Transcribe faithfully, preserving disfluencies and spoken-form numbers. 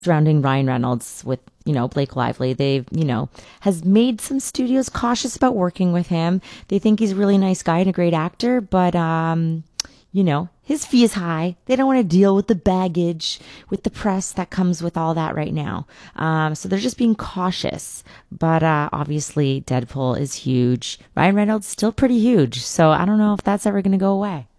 surrounding Ryan Reynolds with, you know, Blake Lively. They've, you know, has made some studios cautious about working with him. They think he's a really nice guy and a great actor, but, um, you know, his fee is high. They don't want to deal with the baggage, with the press that comes with all that right now. Um, so they're just being cautious. But uh, obviously, Deadpool is huge. Ryan Reynolds still pretty huge. So I don't know if that's ever going to go away.